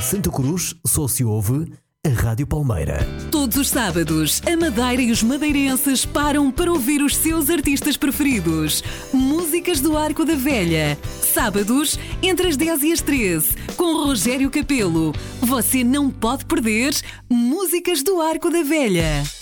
Santa Cruz só se ouve a Rádio Palmeira. Todos os sábados, a Madeira e os madeirenses param para ouvir os seus artistas preferidos. Músicas do Arco da Velha. Sábados, entre as 10 e as 13, com Rogério Capelo. Você não pode perder Músicas do Arco da Velha.